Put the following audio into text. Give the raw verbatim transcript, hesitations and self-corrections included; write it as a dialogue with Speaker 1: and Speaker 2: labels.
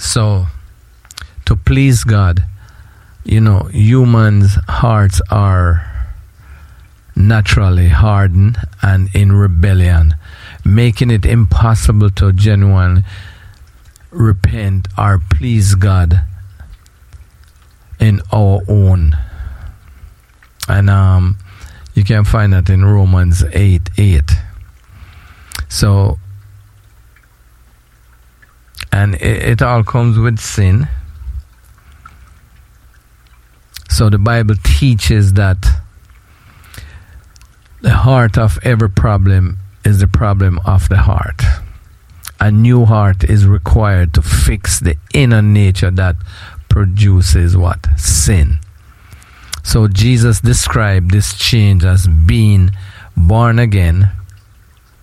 Speaker 1: So, to please God, you know, humans' hearts are naturally hardened and in rebellion, making it impossible to genuinely repent or please God in our own. And um, you can find that in Romans eight eight. So, and it, it all comes with sin. So the Bible teaches that the heart of every problem is the problem of the heart. A new heart is required to fix the inner nature that produces what? Sin. So Jesus described this change as being born again,